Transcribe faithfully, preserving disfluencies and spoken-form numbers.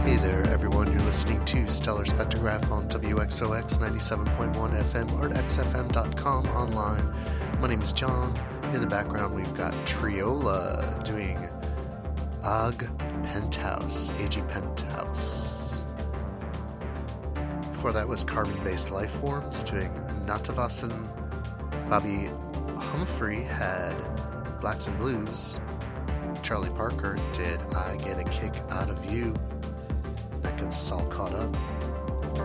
Hey there, everyone. You're listening to Stellar Spectrograph on W X O X ninety-seven point one F M, art x f m dot com online. My name is John. In the background, we've got Triola doing Og Penthouse, A G Penthouse. Before that was Carbon-Based Lifeforms doing Natavasan. Bobby Humphrey had Blacks and Blues. Charlie Parker did I Get a Kick Out of You. That gets us all caught up.